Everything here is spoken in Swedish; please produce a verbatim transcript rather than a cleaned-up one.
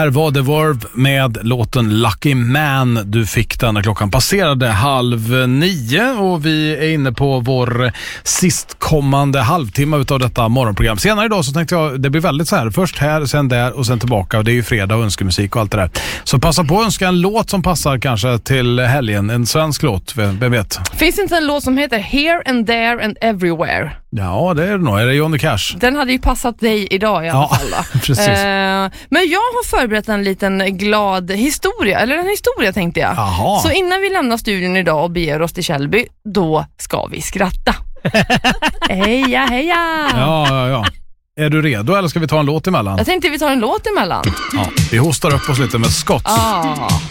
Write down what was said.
Där var The Verve med låten Lucky Man. Du fick den när klockan passerade halv nio och vi är inne på vår sistkommande halvtimme utav detta morgonprogram. Senare idag så tänkte jag, det blir väldigt så här, först här, sen där och sen tillbaka, och det är ju fredag och önskemusik och allt det där. Så passa på att önska en låt som passar kanske till helgen, en svensk låt, vem vet. Finns inte en låt som heter Here and There and Everywhere? Ja, det är det nog. Är det Johnny Cash? Den hade ju passat dig idag i alla ja, fall då. Precis. Eh, men jag har förberett en liten glad historia, eller en historia tänkte jag. Aha. Så innan vi lämnar studion idag och beger oss till Källby, då ska vi skratta. Heja, heja! Ja, ja, ja. Är du redo eller ska vi ta en låt emellan? Jag tänkte vi tar en låt emellan. Ja, vi hostar upp oss lite med Scott. Ah.